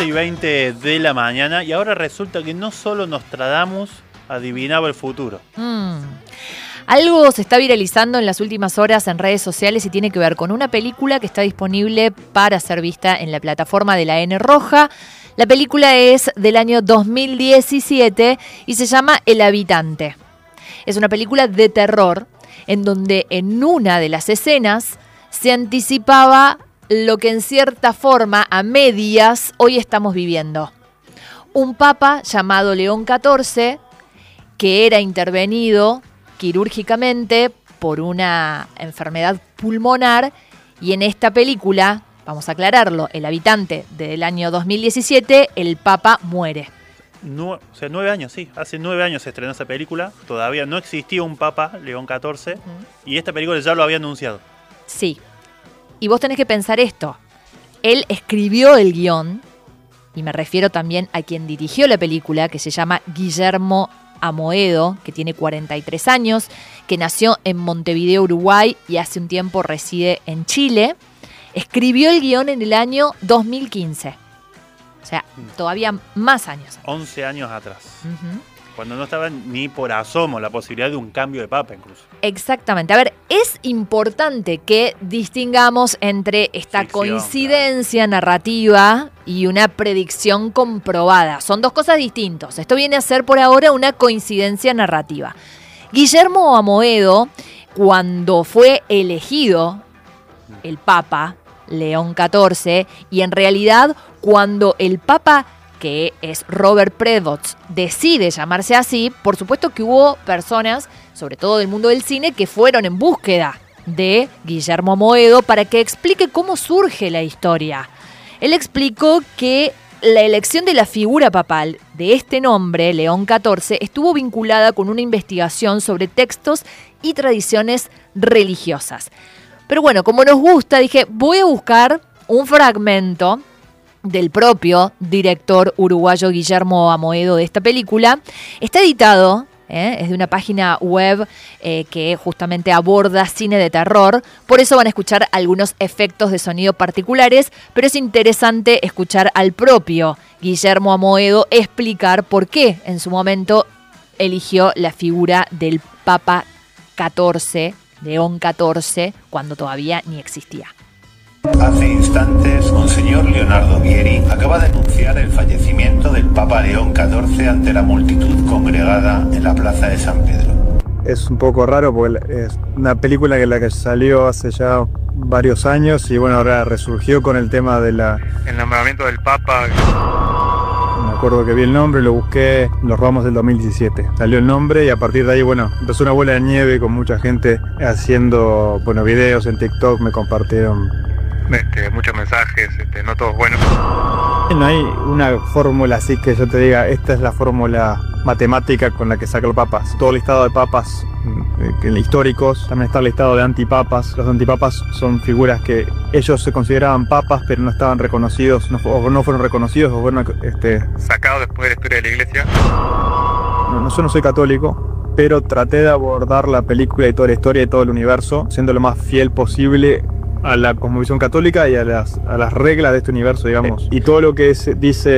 11:20 de la mañana y ahora resulta que no solo Nostradamus adivinaba el futuro. Algo se está viralizando en las últimas horas en redes sociales y tiene que ver con una película que está disponible para ser vista en la plataforma de la N Roja. La película es del año 2017 y se llama El Habitante. Es una película de terror en donde en una de las escenas se anticipaba lo que en cierta forma, a medias, hoy estamos viviendo. Un papa llamado León XIV, que era intervenido quirúrgicamente por una enfermedad pulmonar, y en esta película, vamos a aclararlo, El Habitante del año 2017, el papa muere. 9 años, sí. Hace 9 años se estrenó esa película. Todavía no existía un papa, León XIV, y esta película ya lo había anunciado. Sí. Y vos tenés que pensar esto. Él escribió el guión, y me refiero también a quien dirigió la película, que se llama Guillermo Amoedo, que tiene 43 años, que nació en Montevideo, Uruguay, y hace un tiempo reside en Chile. Escribió el guión en el año 2015. O sea, todavía más años. 11 años atrás. Cuando no estaba ni por asomo la posibilidad de un cambio de papa incluso. Exactamente. A ver, es importante que distingamos entre esta Ficción, coincidencia narrativa y una predicción comprobada. Son dos cosas distintas. Esto viene a ser por ahora una coincidencia narrativa. Guillermo Amoedo, cuando fue elegido el Papa León XIV, y en realidad cuando el Papa, que es Robert Prevost, decide llamarse así, por supuesto que hubo personas, sobre todo del mundo del cine, que fueron en búsqueda de Guillermo Amoedo para que explique cómo surge la historia. Él explicó que la elección de la figura papal de este nombre, León XIV, estuvo vinculada con una investigación sobre textos y tradiciones religiosas. Pero bueno, como nos gusta, dije, voy a buscar un fragmento del propio director uruguayo Guillermo Amoedo de esta película. Está editado, es de una página web que justamente aborda cine de terror, por eso van a escuchar algunos efectos de sonido particulares, pero es interesante escuchar al propio Guillermo Amoedo explicar por qué en su momento eligió la figura del Papa XIV, León XIV, cuando todavía ni existía. Hace instantes, Monseñor Leonardo Vieri acaba de anunciar el fallecimiento del Papa León XIV ante la multitud congregada en la Plaza de San Pedro. Es un poco raro porque es una película que que salió hace ya varios años y bueno, ahora resurgió con el tema del nombramiento del Papa. Me acuerdo que vi el nombre, lo busqué, lo robamos del 2017. Salió el nombre y a partir de ahí, bueno, empezó una bola de nieve con mucha gente haciendo, videos en TikTok, me compartieron muchos mensajes, no todos buenos. No hay una fórmula así que yo te diga, esta es la fórmula matemática con la que saca los papas. Todo listado de papas históricos, también está el listado de antipapas. Los antipapas son figuras que ellos se consideraban papas, pero no estaban reconocidos, o no fueron reconocidos, o fueron sacados después de la historia de la iglesia. Yo no soy católico, pero traté de abordar la película y toda la historia y todo el universo, siendo lo más fiel posible a la cosmovisión católica y a las reglas de este universo, digamos. Y todo lo que dice